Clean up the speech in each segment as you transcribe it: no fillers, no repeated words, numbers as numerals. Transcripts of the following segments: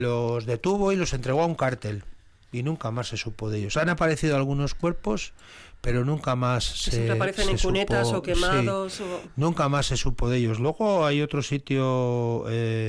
los detuvo y los entregó a un cártel. Y nunca más se supo de ellos. Han aparecido algunos cuerpos, pero nunca más siempre aparecen en cunetas o quemados. Sí, nunca más se supo de ellos. Luego hay otro sitio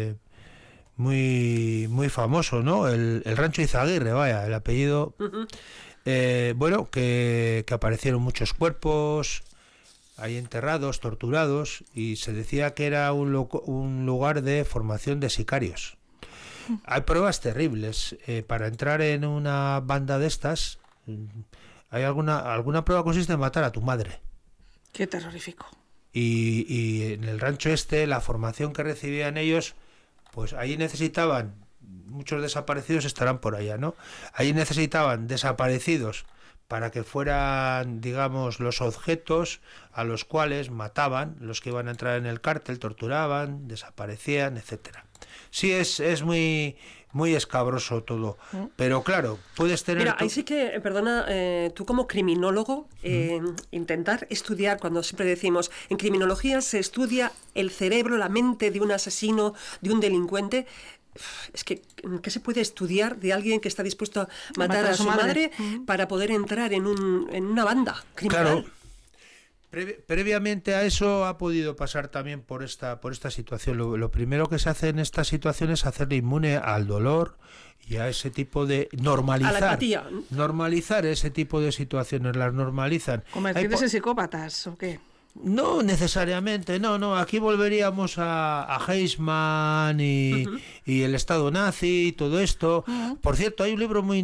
muy muy famoso, ¿no? El Rancho Izaguirre, vaya, el apellido. Bueno, que aparecieron muchos cuerpos ahí enterrados, torturados, y se decía que era un lugar de formación de sicarios. Hay pruebas terribles. Para entrar en una banda de estas, hay alguna prueba consiste en matar a tu madre. Qué terrorífico. Y en el rancho la formación que recibían ellos, pues ahí necesitaban, muchos desaparecidos estarán por allá, ¿no? Ahí necesitaban desaparecidos para que fueran, digamos, los objetos a los cuales mataban los que iban a entrar en el cártel, torturaban, desaparecían, etcétera. Sí, es muy muy escabroso todo, pero claro, puedes tener... Mira, ahí sí que, perdona, tú como criminólogo, intentar estudiar, cuando siempre decimos, en criminología se estudia el cerebro, la mente de un asesino, de un delincuente. Es que, ¿qué se puede estudiar de alguien que está dispuesto a matar a su madre para poder entrar en una banda criminal? Claro. Previamente a eso ha podido pasar también por esta situación. Lo primero que se hace en esta situación es hacerle inmune al dolor y a ese tipo de normalizar. A la empatía. Normalizar ese tipo de situaciones, las normalizan. ¿Convertirles en psicópatas o qué? No necesariamente, no. Aquí volveríamos a Heisman y el Estado nazi y todo esto. Por cierto, hay un libro muy